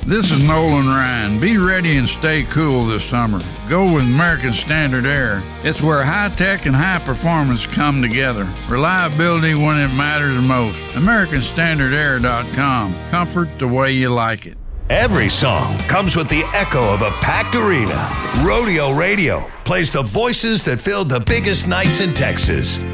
This is Nolan Ryan. Be ready and stay cool this summer. Go with American Standard Air. It's where high tech and high performance come together. Reliability when it matters most. AmericanStandardAir.com. Comfort the way you like it. Every song comes with the echo of a packed arena. Rodeo Radio plays the voices that filled the biggest nights in Texas.